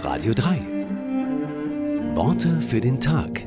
Radio 3. Worte für den Tag.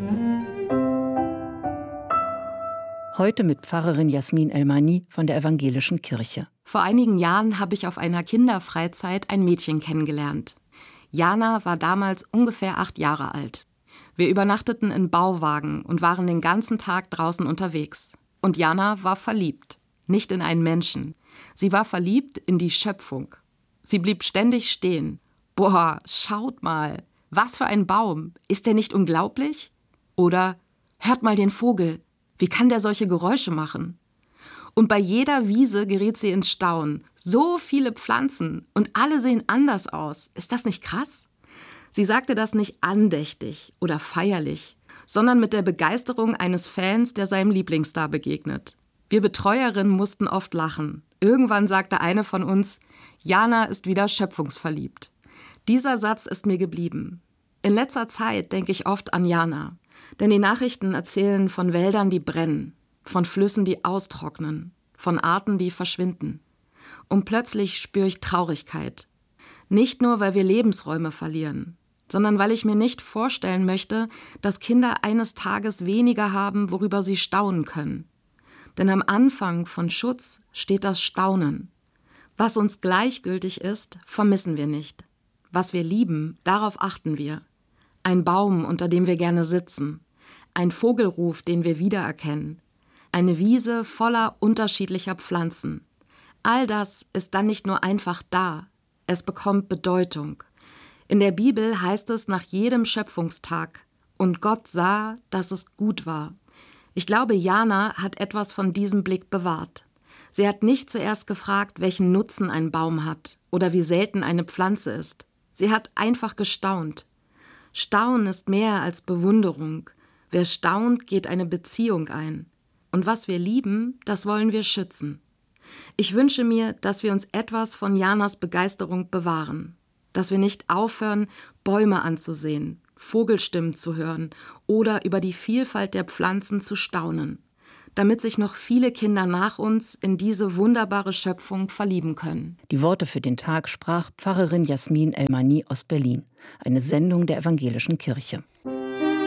Heute mit Pfarrerin Jasmin El-Mani von der Evangelischen Kirche. Vor einigen Jahren habe ich auf einer Kinderfreizeit ein Mädchen kennengelernt. Jana war damals ungefähr 8 Jahre alt. Wir übernachteten in Bauwagen und waren den ganzen Tag draußen unterwegs. Und Jana war verliebt, nicht in einen Menschen. Sie war verliebt in die Schöpfung. Sie blieb ständig stehen. Boah, schaut mal, was für ein Baum. Ist der nicht unglaublich? Oder, hört mal den Vogel. Wie kann der solche Geräusche machen? Und bei jeder Wiese geriet sie ins Staunen. So viele Pflanzen und alle sehen anders aus. Ist das nicht krass? Sie sagte das nicht andächtig oder feierlich, sondern mit der Begeisterung eines Fans, der seinem Lieblingsstar begegnet. Wir Betreuerinnen mussten oft lachen. Irgendwann sagte eine von uns, Jana ist wieder schöpfungsverliebt. Dieser Satz ist mir geblieben. In letzter Zeit denke ich oft an Jana, denn die Nachrichten erzählen von Wäldern, die brennen, von Flüssen, die austrocknen, von Arten, die verschwinden. Und plötzlich spüre ich Traurigkeit. Nicht nur, weil wir Lebensräume verlieren, sondern weil ich mir nicht vorstellen möchte, dass Kinder eines Tages weniger haben, worüber sie staunen können. Denn am Anfang von Schutz steht das Staunen. Was uns gleichgültig ist, vermissen wir nicht. Was wir lieben, darauf achten wir. Ein Baum, unter dem wir gerne sitzen. Ein Vogelruf, den wir wiedererkennen. Eine Wiese voller unterschiedlicher Pflanzen. All das ist dann nicht nur einfach da. Es bekommt Bedeutung. In der Bibel heißt es nach jedem Schöpfungstag: Und Gott sah, dass es gut war. Ich glaube, Jana hat etwas von diesem Blick bewahrt. Sie hat nicht zuerst gefragt, welchen Nutzen ein Baum hat oder wie selten eine Pflanze ist. Sie hat einfach gestaunt. Staunen ist mehr als Bewunderung. Wer staunt, geht eine Beziehung ein. Und was wir lieben, das wollen wir schützen. Ich wünsche mir, dass wir uns etwas von Janas Begeisterung bewahren. Dass wir nicht aufhören, Bäume anzusehen, Vogelstimmen zu hören oder über die Vielfalt der Pflanzen zu staunen, damit sich noch viele Kinder nach uns in diese wunderbare Schöpfung verlieben können. Die Worte für den Tag sprach Pfarrerin Jasmin El-Mani aus Berlin. Eine Sendung der Evangelischen Kirche.